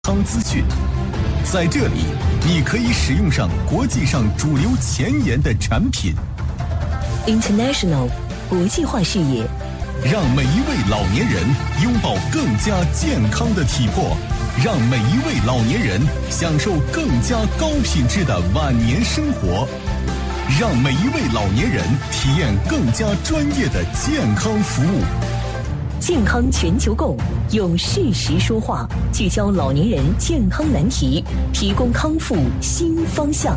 康资讯，在这里你可以使用上国际上主流前沿的产品。 International 国际化视野， 让每一位老年人拥抱更加健康的体魄，让每一位老年人享受更加高品质的晚年生活，让每一位老年人体验更加专业的健康服务。 健康全球购用事实说话，聚焦老年人健康难题，提供康复新方向。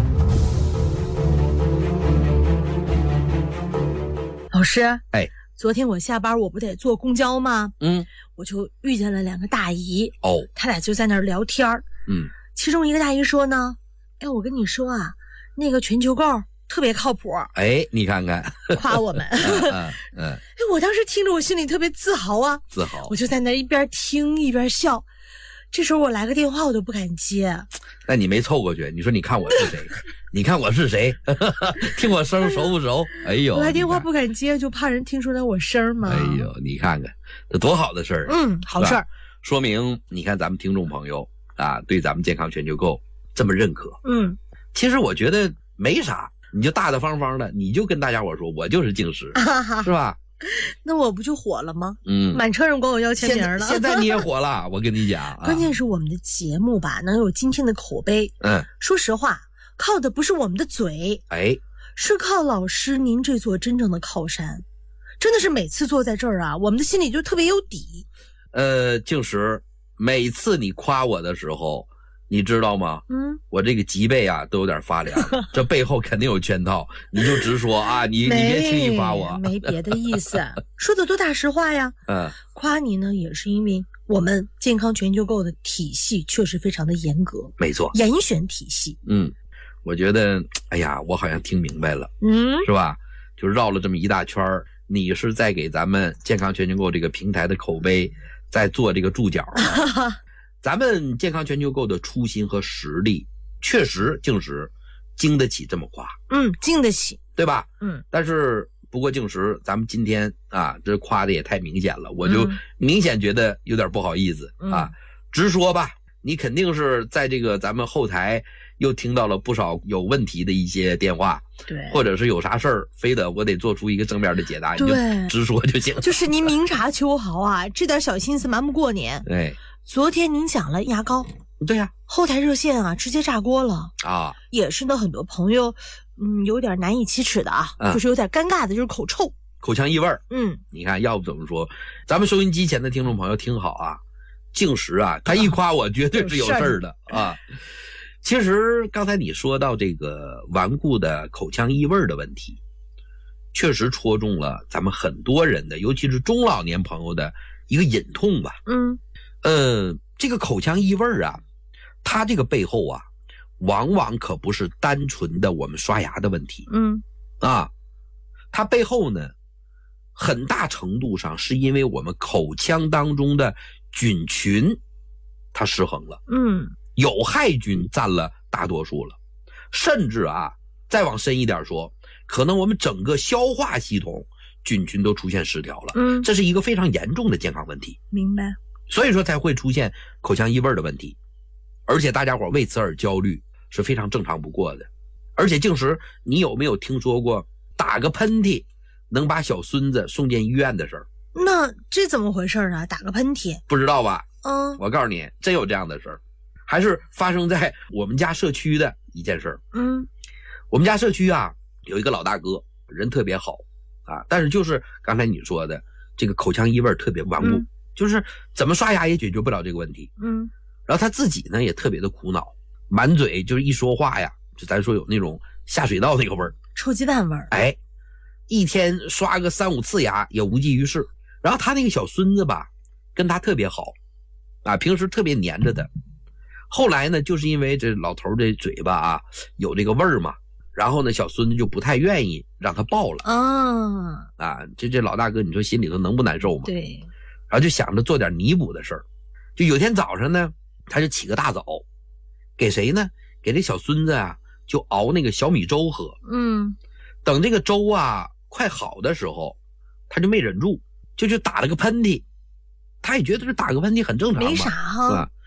老师， 哎， 昨天我下班我不得坐公交吗？我就遇见了两个大姨哦， 他俩就在那儿聊天其中一个大姨说呢，哎，我跟你说啊，那个全球购特别靠谱。 哎，你看看， 夸我们。哎，我当时听着我心里特别自豪啊， 自豪。 我就在那一边听一边笑。这时候我来个电话我都不敢接。 那你没凑过去，你说你看我是谁？你看我是谁？听我声熟不熟？哎呦， 我来电话不敢接，就怕人听出来我声嘛。 哎呦，你看看这多好的事儿。 好事儿， 说明你看咱们听众朋友啊，对咱们健康全球购这么认可。其实我觉得没啥，你就大大方方的，你就跟大家伙说，我就是净食，是吧？ 那我不就火了吗？满车人管我要签名了。 现在你也火了，我跟你讲。 关键是我们的节目吧，能有今天的口碑。说实话，靠的不是我们的嘴，是靠老师您这座真正的靠山。真的是每次坐在这儿啊，我们的心里就特别有底。 净食，每次你夸我的时候，你知道吗？我这个脊背啊都有点发凉，这背后肯定有圈套。你就直说啊，你别轻易夸我， 没别的意思，说的多大实话呀。夸你呢也是因为我们健康全球购的体系确实非常的严格， 没错， 严选体系。 我觉得，哎呀，我好像听明白了，是吧？就绕了这么一大圈儿，你是在给咱们健康全球购这个平台的口碑在做这个注脚。咱们健康全球购的初心和实力，确实净食经得起这么夸， 经得起， 对吧？但是不过净食，咱们今天啊，这夸的也太明显了，我就明显觉得有点不好意思啊。直说吧，你肯定是在这个咱们后台又听到了不少有问题的一些电话， 对， 或者是有啥事儿，非得我得做出一个正面的解答，你就直说就行。 就是您明察秋毫啊，这点小心思瞒不过您。昨天您讲了牙膏， 对呀， 后台热线啊直接炸锅了啊， 也是呢，很多朋友有点难以启齿的就是有点尴尬的，就是口臭、 口腔异味。你看，要不怎么说，咱们收音机前的听众朋友听好啊，净食啊，他一夸我绝对是有事儿的啊。其实刚才你说到这个顽固的口腔异味的问题，确实戳中了咱们很多人的，尤其是中老年朋友的一个隐痛吧。这个口腔异味啊，它这个背后啊，往往可不是单纯的我们刷牙的问题。它背后呢，很大程度上是因为我们口腔当中的菌群它失衡了。有害菌占了大多数了，甚至啊，再往深一点说，可能我们整个消化系统菌群都出现失调了。这是一个非常严重的健康问题。 明白。 所以说才会出现口腔异味的问题，而且大家伙为此而焦虑是非常正常不过的。而且净食，你有没有听说过打个喷嚏能把小孙子送进医院的事儿？ 那这怎么回事啊？打个喷嚏不知道吧？我告诉你，真有这样的事儿，还是发生在我们家社区的一件事儿。我们家社区啊，有一个老大哥，人特别好啊，但是就是刚才你说的这个口腔异味特别顽固，就是怎么刷牙也解决不了这个问题。然后他自己呢也特别的苦恼，满嘴就是一说话呀，就咱说有那种下水道那个味儿， 臭鸡蛋味儿。 一天刷个3-5次牙也无济于事。然后他那个小孙子吧，跟他特别好啊，平时特别黏着他。后来呢，就是因为这老头这嘴巴啊有这个味儿嘛，然后呢小孙子就不太愿意让他抱了。这老大哥你说心里头能不难受吗？ 对。 然后就想着做点弥补的事儿，就有天早上呢，他就起个大早，给谁呢？给这小孙子啊，就熬那个小米粥喝。等这个粥啊快好的时候，他就没忍住，就去打了个喷嚏。他也觉得这打个喷嚏很正常嘛， 没啥哈。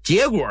结果